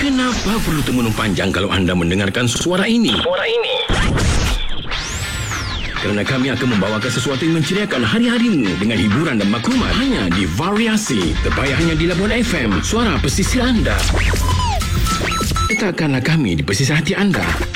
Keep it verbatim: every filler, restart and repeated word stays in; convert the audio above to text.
Kenapa perlu termenung panjang kalau anda mendengarkan suara ini? Suara ini. Kerana kami akan membawakan sesuatu yang menceriakan hari-harimu dengan hiburan dan maklumat hanya di Variasi, terbaik hanya di Labuan F M, suara pesisir anda. Letakkanlah kami di pesisir hati anda.